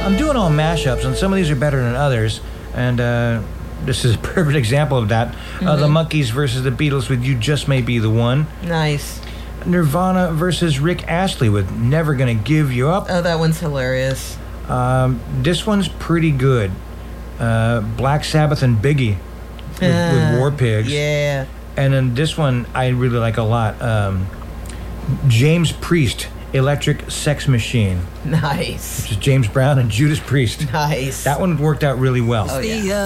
I'm doing all mashups, and some of these are better than others. And this is a perfect example of that. The Monkees versus the Beatles with You Just May Be the One. Nice. Nirvana versus Rick Astley with Never Gonna Give You Up. Oh, that one's hilarious. This one's pretty good. Black Sabbath and Biggie with War Pigs. Yeah. And then this one I really like a lot. James Priest, Electric Sex Machine. Nice. Which is James Brown and Judas Priest. Nice. That one worked out really well. Oh, yeah.